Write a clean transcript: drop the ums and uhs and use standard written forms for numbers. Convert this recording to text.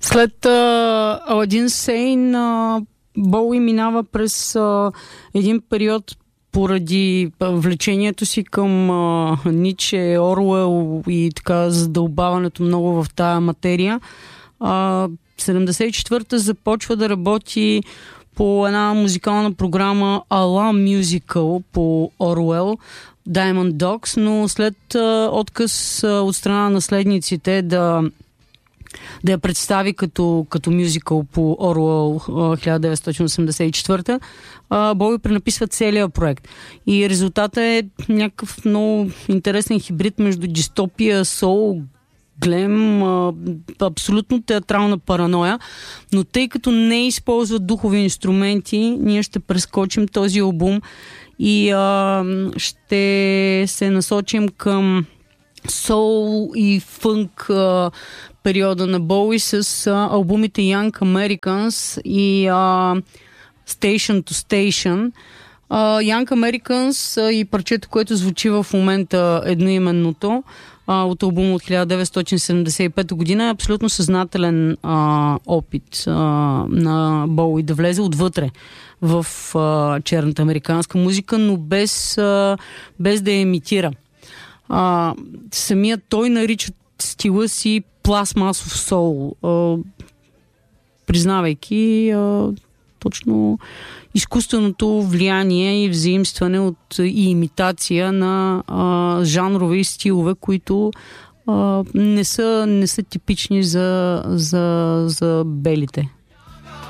След Аладин Сейн, Боуи минава през един период поради влечението си към Ниче, Оруел и така задълбаването много в тая материя. 74-та започва да работи по една музикална програма Alarm Musical по Оруел, Diamond Dogs, но след отказ от страна на наследниците да я представи като мюзикъл по Оруел 1984, Боуи пренаписва целият проект. И резултатът е някакъв много интересен хибрид между дистопия, соул, глем, абсолютно театрална параноя, но тъй като не използват духови инструменти, ние ще прескочим този албум и ще се насочим към соул и фънк периода на Боуи с албумите Young Americans и Station to Station. Young Americans и парчето, което звучи в момента едноименното от албума от 1975 година, е абсолютно съзнателен опит на Боуи да влезе отвътре в черната американска музика, но без да я имитира. Самият той нарича стила си пластмасов соул, признавайки точно изкуственото влияние и взаимстване и имитация на жанрове и стилове, които не са типични за белите.